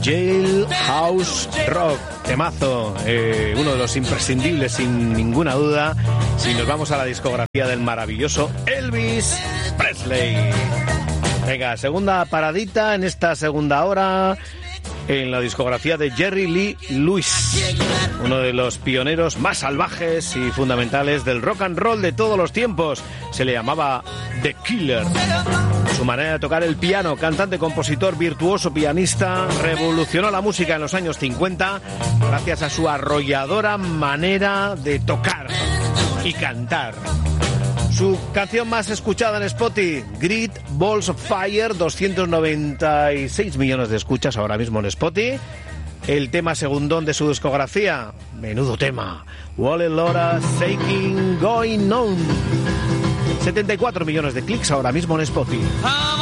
Jailhouse Rock, temazo, uno de los imprescindibles sin ninguna duda, si nos vamos a la discografía del maravilloso Elvis Presley. Venga, segunda paradita en esta segunda hora en la discografía de Jerry Lee Lewis, uno de los pioneros más salvajes y fundamentales del rock and roll de todos los tiempos. Se le llamaba The Killer. Su manera de tocar el piano, cantante, compositor, virtuoso, pianista, revolucionó la música en los años 50 gracias a su arrolladora manera de tocar y cantar. Su canción más escuchada en Spotify, Great Balls of Fire, 296 millones de escuchas ahora mismo en Spotify. El tema segundón de su discografía, menudo tema, Wally Lora, Shaking Going On. 74 millones de clics ahora mismo en Spotify.